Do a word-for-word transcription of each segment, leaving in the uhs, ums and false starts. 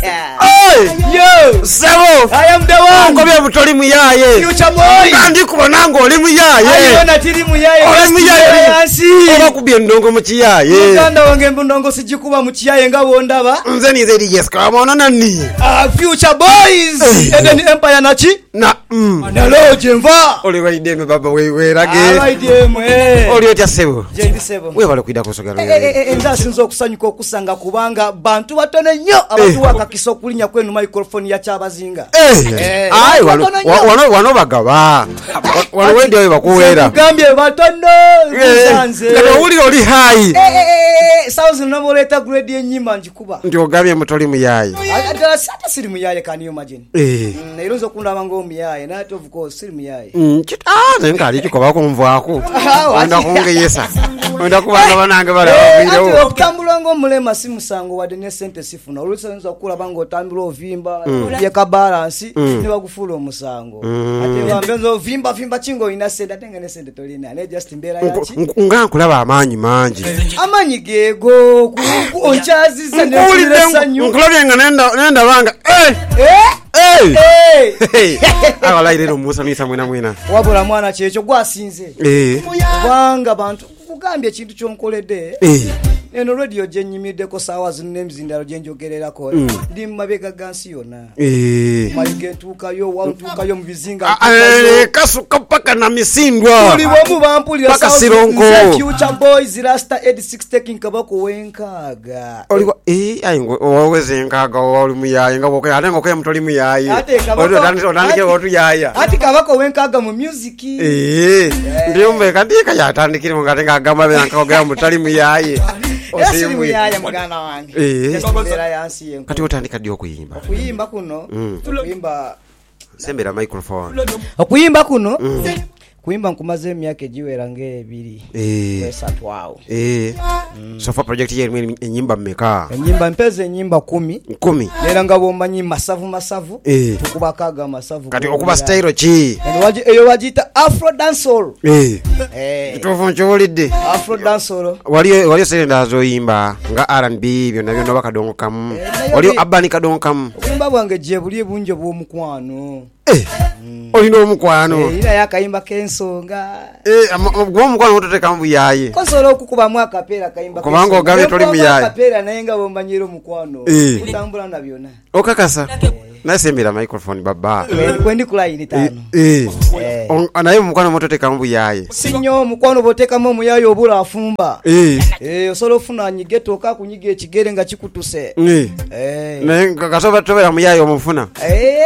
Hey! Yo! Sebo! I am the one! Ngobye butoli muyaye. Future boy! Kandi kubona ngo oli muyaye. Ayona tiri muyaye. Oli muyaye yansi. Oba kubye ndongo mu kiyaye. Muganda wange mbundongo sijikuba mu kiyaye nga wondaba. Nze nize di yes kabona nani. Ah, Future boys! Eden Empire nachi? Na mm. Na loje mva. Oli waideme baba wewe rage. Abaideme. Eh. Oli otya sebo. Jendi sebo. We balo kwida kusogera. Eh eh eh nda sinzo okusanyuka okusanga kubanga bantu batone nnyo abantu akakiso kulinya kwenu microphone ya chabazinga. Eh. Ai wano wano wano bagaba. Wano wende we bakuwera. Gambye batondo nsanze. Kano uli oli hai. Eh eh eh thousand noboleta grade enyima njikuba. Ndio gambye mutoli muyaye. Atala sata siri muyaye kan you imagine. Eh. Nairozo kundaba ngo muyaye na of course siri muyaye. Mm ah ngali kikoba ko mvako. Wanda kunge yesa. Wanda kubanga banange bala bafiro. Ati okutambula ngo mulema simusango wade ne sente sifuna. Olusenza kula bango otambula ovimba ye ka balance ne bagufula omusango. Ati bambenzo vimba vimba chingo ina sente atengene sente tolina. Ne just mbera yachi. Ngankulaba amanyi manji. Amanyi gego ku onchaziza ne kulesanyo. Nkulabye nga nenda nenda banga. Eh. Eh. Eh. Eh. Awala ile musa misa mwena mwena. Wabula mwana checho gwasinze. Eh. Wanga bantu kugambye ekintu kyonkoledde. Eh. Eno radio jenyimiddeko sawa zino nemizindalo gyenjogererako ndi mabega gansi yona. Eh. Malige tukayo wantukayo mu bizinga. Eh kasuka paka na misindwa. Tuli bomu bampulira paka sironko. Future boys rasta eighty-six taking kabako wenkaga. Oliwa eh ayingo oweze nkaga oli muyaye ngabo ke atengo ke mutoli muyaye. Oli otandike otandike otu yaya. Ati kabako wenkaga mu music. Eh. Ndiyo mbe kandika yatandikire ngatenga agamba byanka ogera mutoli muyaye. Osiri muyaye mugana wange. Eh. Era yansi yenko. Kati otandika dio kuyimba. Kuyimba kuno. Kuyimba sembera microphone. Okuyimba kuno. Kuimba nkumaze emyaka ejiwera ngebiri. Eh. Esatu wao. Eh. So for project yeru enyimba mmeka? Enyimba mpeze enyimba kumi. kumi. Nera ngabo manyi masavu masavu. Eh. Tukubakaga masavu. Kati okuba style chi. Eno waji eyo wajita Afro dancehall. Eh. Eh. Tuvo nchowolide. Afro dancehall. Wali wali senda zoyimba nga R and B byo nabyo nabaka dongo kam. Wali abani kadongo kam. Kuimba bwange je buli bunje bwo mukwano. Eh. Olino omukwano. Eh ina yakayimba kensonga. Eh gwo mukwano ototeka mbu yaye. Kosolo okukuba mwaka pera kayimba. Kubango ogabe toli mu yaye. Kapera nayenga bombanyiro mukwano. Kutambula na byona. Okakasa. Nasembera microphone baba. Kwendi kulayini tano. Eh. Anaye mukwano mototeka mbu yaye. Sinyo mukwano boteka mu muyaye obula afumba. Eh. Eh osolo funa nyigeto ka kunyiga ekigere nga kikutuse. Eh. Eh. Ne kasoba tobera muyaye omufuna. Eh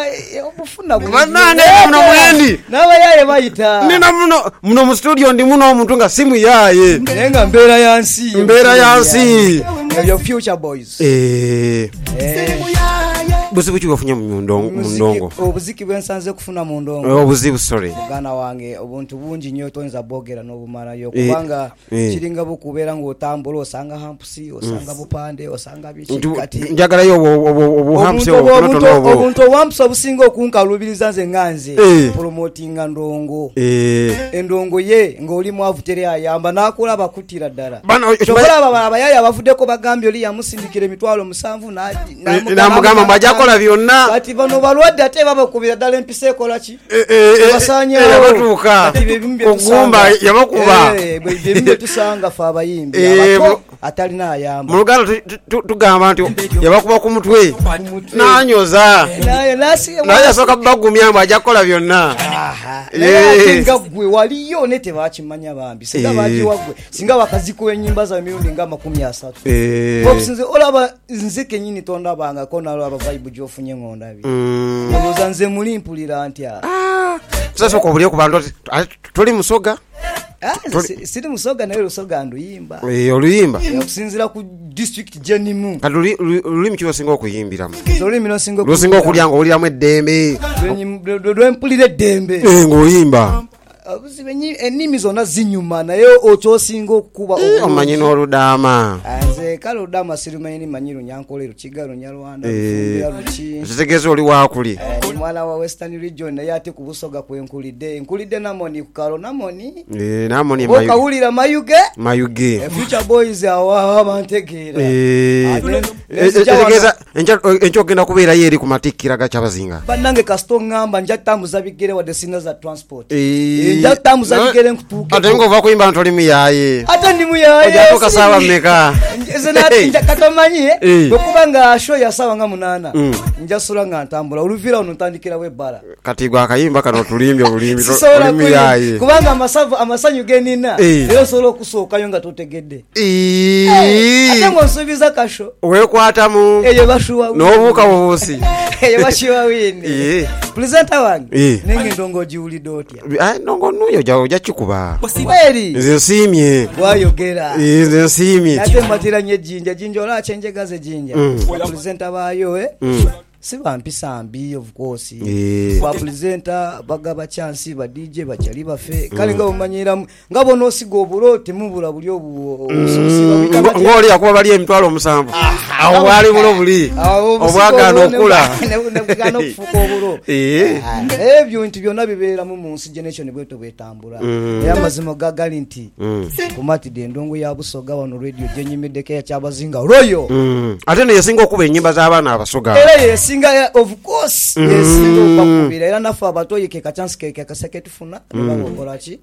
obufuna bwo. Banane muno mwendi. Nabayaye bayita. Nina muno muno mu studio ndi muno omuntu nga simu yaye. Nenga mbera yansi. Mbera yansi. Your Future boys. Eh. Eh. Buzibu kibafunya mu ndongo mu ndongo. Obuziki bwensanze kufuna mu ndongo. Obuzibu sorry. Gana wange obuntu bungi nyo tonza bogera no bumara yo kubanga kiringa bukubera ngo otambula osanga hampusi osanga bupande osanga bichi kati. Njagala yo obuhampusi obutono obo. Obuntu wampusi obusinga okunkalubiriza nze nganze promoting ndongo. Eh. Endongo ye ngoli mwavutere ayamba nakula bakutira ddala. Chokola baba abayaya abavuddeko bagambye oli yamusindikire mitwalo musanvu na na mugamba majakola byonna. Kati bano balwadde ate baba kubira ddala empise ekola ki? Basanya yabatuuka ogumba yabakuba. Eh bwe tusanga fa abayimbi abato atalina ayamba. Mu lugalo tugamba nti yabakuba ku mutwe nanyoza. Naye nasi naye asoka bagumya majakola byonna. Eh ngagwe waliyo nete bakimanya bambi singa baji wagwe singa bakaziko enyimba za mirundi nga makumi asatu. Eh obsinze olaba nzike nyini tonda banga kona olaba vibe jofunye ngonda bi. Mm. Nze muli mpulira ntya. Ah. Sasa ko buli ku bantu tuli musoga. Ah, sidi musoga nayo lusoga nduyimba. Eh oluyimba. Okusinzira ku district jenimu. Kaduli lulimi kiwo singa okuyimbira. Olulimi no singa lusinga okulyango oliramu eddembe. Lwe mpulira eddembe. Eh ngoyimba. Abuzibenyi enimi zona zinyuma nayo ocho singa okuba omanyi n'oludama. ze kalo dama sirumanyi manyiru nyankole rukiga Nyarwanda rufumbira ruki zitegeze oli wakuli ni mwana wa Western Region naye ate kubusoga kwenkulide enkulide namoni kukalo namoni eh namoni mayu okawulira mayuge mayuge future boys awa abantegeera eh zitegeza encho genda kubeera yeri ku matikira gachabazinga banange kasto ngamba nja tambuza bigere wa desina za transport eh nja tambuza bigere nkutuke ate ngova kuimba ntoli muyaye ate ndi muyaye ojatoka sawa meka zena nja katamanyi dokubanga show ya sawa nga munana nja sura nga ntambula oluvira onotandikira we bara kati gwa kayimba kano tulimbye bulimbi oli muyaye kubanga amasavu amasanyu genina lero solo kusoka yo nga totegedde eh ate ngo nsubiza kasho we kwatamu eyo bashuwa nobuka wobusi eyo bashuwa wini eh presenter wange nenge ndongo jiuli dotya ah ndongo nuyo jawo jachikuba kweli nze simye wayogera eh nze simye ate matira nye jinja jinjola chenje gaze jinja presenter bayo eh siba mpisa mbi of course kwa presenter bagaba chance ba D J bachali bafe kali nga umanyira ngabo no sigo obulo temubula buli obu osusiba wikaba ngoli yakuba bali emitwalo musanvu awo bali bulo buli obwagano okula nebugano kufuko obulo eh ebyo nti byonna bibeera mu munsi generation bweto betambula era mazimo gagali nti kumati de ndongo ya busoga wano radio jenyimideke ya chabazinga royo ate ne yasinga okuba enyimba z'abaana abasoga era yesinga of course yesinga bakubira era nafa abatoyike ka chance keke kaseketufuna nebagokora ki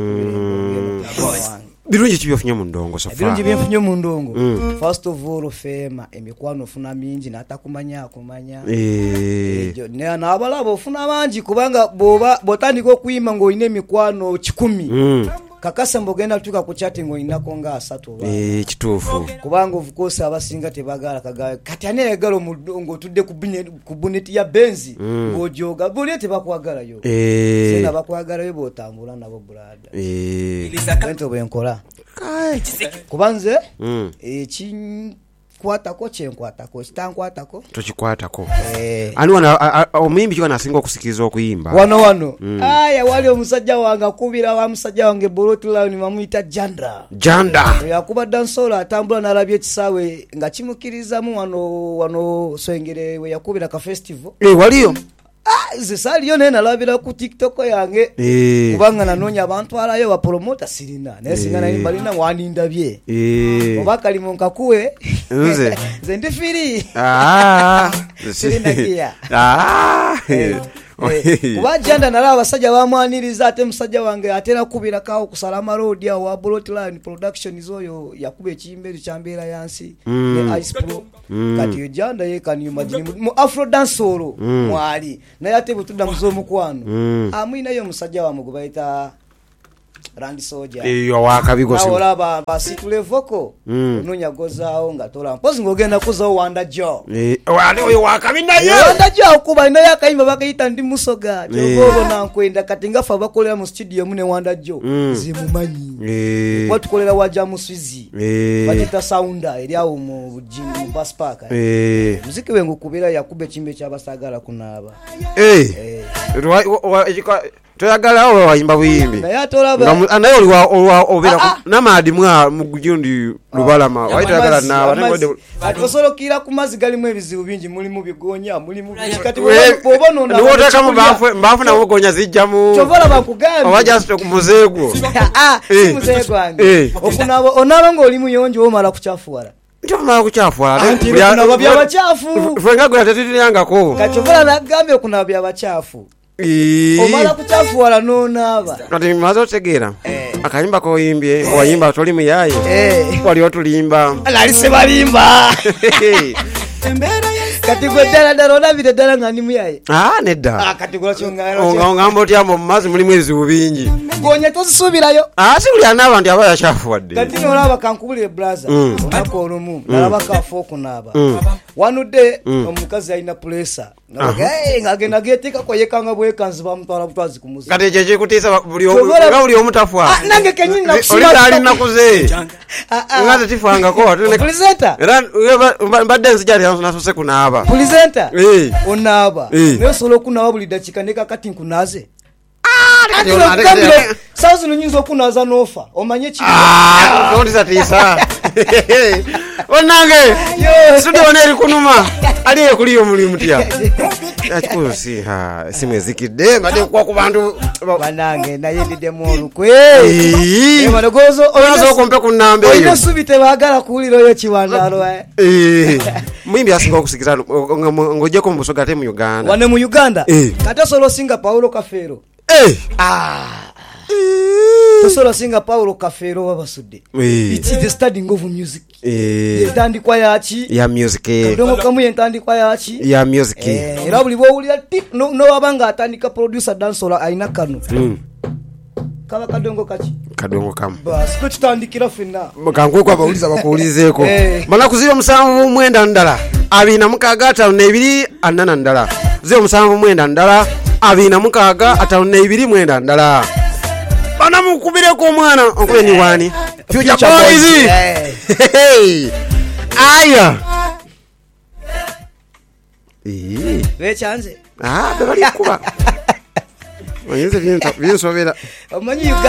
birungi kibyofunye mu ndongo sofa birungi byofunye mu ndongo first of all fema emikwano funa mingi natakumanya akumanya eh ne na abalabo funa bangi kubanga boba botandiko kuyima ngo ine emikwano kikumi kakasa mbogenda tuka ku chatting ngo inako nga asatu ba eh kitufu kubanga of course abasinga tebagala kaga kati anele galo mu ndongo tudde ku ku buneti ya benzi ngojoga buli tebakwagala yo eh sina bakwagala yo botambula nabo brada eh bento benkola kai kubanze eh chin kwata ko chenkwata ko chitankwata ko tochikwata ko eh ani wana omuyimbi kiwana asinga okusikiriza okuyimba wano wano aya wali omusajja wanga kubira wa musajja wange Boroti Lion mamuyita Janda Janda yakuba dansola atambula narabye kisawe nga kimukiriza mu wano wano Swengere we yakubira ka festival eh waliyo ah zisali yo nena labira ku TikTok yange eh kubanga nanonya abantu alayo ba promoter sirina nesinga na balina wanindabye eh obakali monkakuwe nze nze ndifiri ah sirina kia ah kuba Janda nalaba abasajja bamwaniriza ate musajja wange atera kubira kawo kusalama road ya wa Boroti Lion Productions oyo yakuba ekiyimbe kyambera yansi ne Ice Pro kati Janda ye kanyuma mu Afro dance solo mwali naye ate butuda muzomu kwano amwina yo musajja wa mugubaita Randy Soja iyo wakabigo simu olaba basitule voko nonya gozao ngatola mpozi ngogenda kuzo Wanda Jo eh wali oyo wakabina yo Wanda Jo kuba ino yakayimba bakayita ndi musoga jogobo nankwenda katinga fa bakolera mu studio mune Wanda Jo zimumanyi eh kwatukolera waja muswizi eh batita sounda eri awo mu jingu bus park eh muziki wengu kubira yakube chimbe cyabasagala kunaba eh eh toyagala owe wayimba buyimbi naye oli obera namadi mwa mugujundi lubalama wayitagala naaba atosolokira ku mazi galimu ebizibu bingi mulimu bigonya mulimu kati bobono na wotaka mbafu mbafu na wogonya zijjamu chovola bakugambi awaja sto ku muzego ah si muzego wange okunabo onaba ngo oli muyonjo omala kuchafuwala ndio mala kuchafuwala kuna babya bachafu fwenga gwa tatitiyangako kachovola na gambe kuna babya bachafu omala kuchafuwala nonaba kati mazo tegera akayimba ko yimbye wayimba toli muyaye wali otulimba alise balimba kati gwe dala dala onabire dala ngani muyaye ah nedda ah kati gwe chongalo ngambo tyambo mumazi muri mwezi ubingi gonye tozisubirayo ah sibuli anaba ndi abaya chafuwadde kati olaba kankubulire brother onako olumu nalaba kafo kunaba one day omukazi alina pressure Hey, ngagenda getika ko yekanga bwe kanziba mutwala butwazi kumuzi. Kati jeje kutisa buli nga buli omutafwa. Ah nange kenyina kusima. Oli ali nakuze. Ah ah. Ngaze tifanga ko atene. Presenter. Era mbadde nzijali nasose kunaba. Presenter. Eh. Onaba. Ne solo kunaba buli dakika ndeka kati nkunaze. Ah, ndeka sazi nunyizo kunaza nofa. Omanye chi. Ah, ndisa tisa. Onange studio oneri kunuma aliye kuliyo muli mutya achikusi ha simwezikide ngade kwa ku bantu banange naye ndide molu kwe eh manogozo onazo kompe kunambe yo ino subite bagala kuliro yo chiwandalo eh mwimbi asinga okusikira ngoje ko mbusogate mu Uganda wane mu Uganda kata solo singa Paulo Kafero eh ah Tosolo singa Paulo Kafero wabasude. It's the studying of music. Eh. Yetandi kwa yachi. Ya music. Ndongo kamu yentandi kwa yachi. Ya music. Eh, era buli bo uli tip no no abanga atandika producer dansola aina kanu. Mm. Kaba kadongo kachi. Kadongo kamu. Bas ko tutandikira fina. Mukangwe kwa bauliza bakuulizeko. Mana kuziyo musanvu mwenda ndala. Abina mukagata nebiri anana ndala. Ziyo musanvu mwenda ndala. Abina mukaga ataune ibiri mwenda ndala. Bana mukubire ko mwana okube ni wani Future Boys hey aya eh we chance ah bali kuba Wanyeze vinso vinso vera omanyi